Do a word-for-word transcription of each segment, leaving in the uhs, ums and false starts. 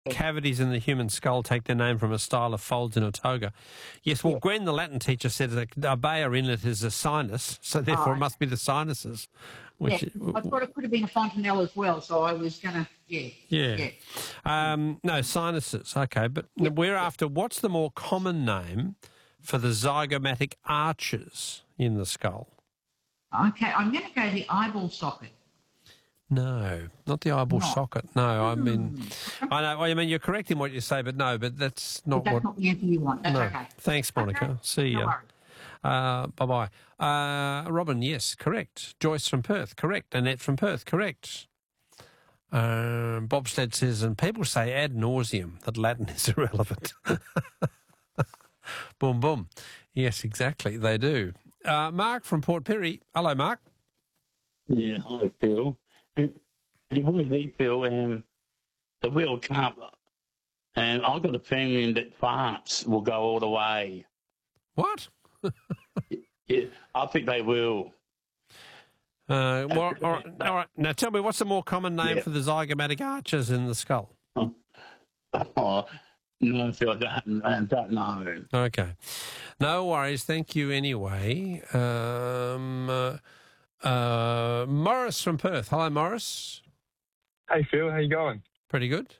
cavities in the human skull take their name from a style of folds in a toga. Yes, well, Yeah. Gwen, the Latin teacher, said that a Bayer inlet is a sinus, so therefore Oh, it must be the sinuses. Which, yeah. I thought it could have been a fontanelle as well, so I was going to, yeah. yeah. Yeah. Um, no, sinuses, okay. But Yep. we're after, what's the more common name for the zygomatic arches in the skull? Okay, I'm going to go the eyeball socket. No, not the eyeball Not. socket. No, I mean, Hmm. I know. Well, I mean, you're correct in what you say, but no, but that's not But that's what. not the answer you want. That's No, okay. thanks, Monica. Okay. See No ya. worries. Uh, bye bye. Uh, Robin, yes, correct. Joyce from Perth, correct. Annette from Perth, correct. Um, Bobsled says, and people say ad nauseum that Latin is irrelevant. Boom, boom. Yes, exactly. They do. Uh, Mark from Port Pirie. Hello, Mark. Yeah, hi, Phil. And it was me, Phil, um, the World Cup, and I've got a feeling that France will go all the way. What? Yeah, I think they will. Uh, well, all, right, all right. Now tell me, what's the more common name Yeah. for the zygomatic arches in the skull? Oh, no, Phil, I don't, I don't know. Okay. No worries. Thank you anyway. Um, uh, uh, Morris from Perth. Hello, Morris. Hey Phil, how you going? Pretty good.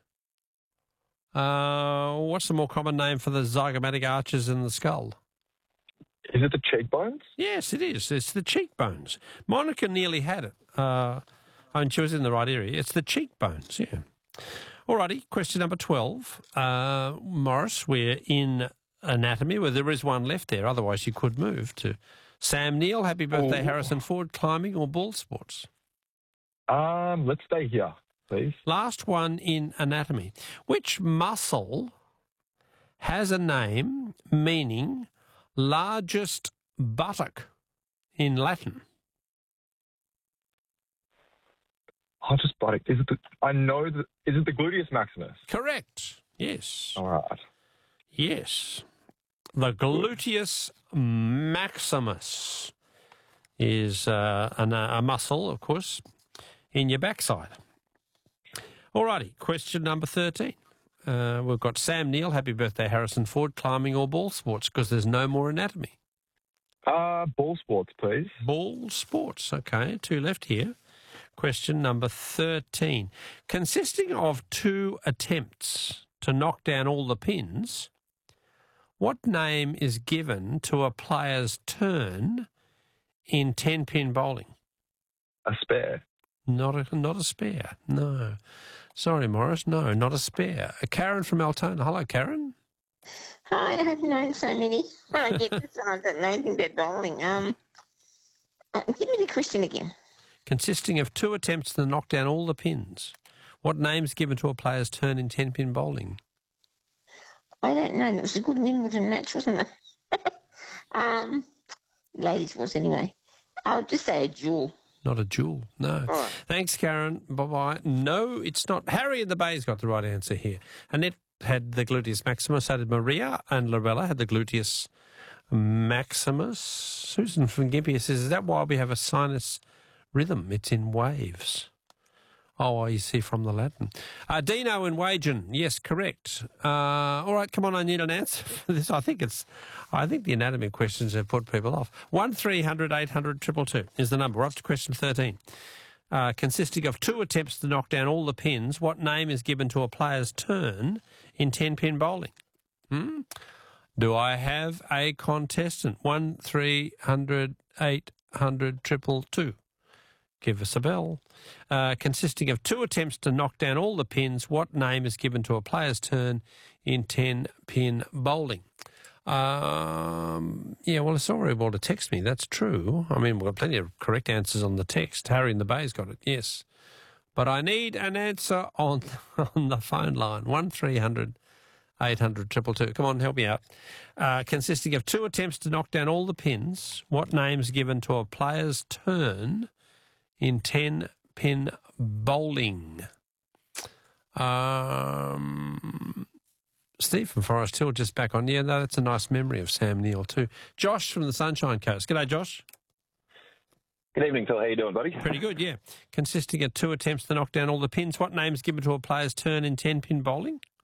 Uh, what's the more common name for the zygomatic arches in the skull? Is it the cheekbones? Yes, it is. It's the cheekbones. Monica nearly had it. Uh, I mean, she was in the right area. It's the cheekbones, yeah. Alrighty, question number twelve. Uh, Morris, we're in anatomy, where there is one left there. Otherwise, you could move to Sam Neill. Happy birthday, Oh. Harrison Ford, climbing or ball sports? Um, let's stay here, please. Last one in anatomy. Which muscle has a name meaning largest buttock in Latin? I'll just bite it. Is it the, I know that, is it the gluteus maximus? Correct. Yes. All right. Yes. The gluteus maximus is uh, an, a muscle, of course, in your backside. Alrighty, question number thirteen. Uh, we've got Sam Neill, happy birthday, Harrison Ford, climbing or ball sports, because there's no more anatomy. Uh, ball sports, please. Ball sports, okay, two left here. Question number thirteen. Consisting of two attempts to knock down all the pins, what name is given to a player's turn in ten-pin bowling? A spare. Not a, not a spare, no. Sorry, Morris, no, not a spare. A Karen from Altona. Hello, Karen. Hi, I've known so many. I get this and I don't know anything about bowling. Um, uh, give me the question again. Consisting of two attempts to knock down all the pins, what name's given to a player's turn in ten-pin bowling? I don't know. It was a good Wimbledon match, wasn't it? um, ladies was anyway. I'll just say a jewel. Not a jewel, no. All right. Thanks, Karen. Bye-bye. No, it's not. Harry in the Bay's got the right answer here. Annette had the gluteus maximus, so did Maria, and Lorella had the gluteus maximus. Susan from Gympie says, is that why we have a sinus rhythm? It's in waves. Oh, I see from the Latin. Uh, Dino in Wagen, yes, correct. Uh, all right, come on, I need an answer for this. I think it's, I think the anatomy questions have put people off. One three hundred eight hundred two two two is the number. We're up to question thirteen. Uh, consisting of two attempts to knock down all the pins, what name is given to a player's turn in ten-pin bowling? Hmm? Do I have a contestant? One three hundred eight hundred two two two. Give us a bell. Uh, consisting of two attempts to knock down all the pins, what name is given to a player's turn in ten-pin bowling? Um, yeah, well, it's all very well to text me. That's true. I mean, we've got plenty of correct answers on the text. Harry in the Bay's got it, yes. But I need an answer on on the phone line. One three hundred eight hundred two two two. Come on, help me out. Uh, consisting of two attempts to knock down all the pins, what name's given to a player's turn in ten-pin bowling? Um, Steve from Forest Hill just back on. Yeah, no, that's a nice memory of Sam Neill too. Josh from the Sunshine Coast. G'day, Josh. Good evening, Phil. How you doing, buddy? Pretty good, yeah. Consisting of two attempts to knock down all the pins. What names given to a player's turn in ten-pin bowling?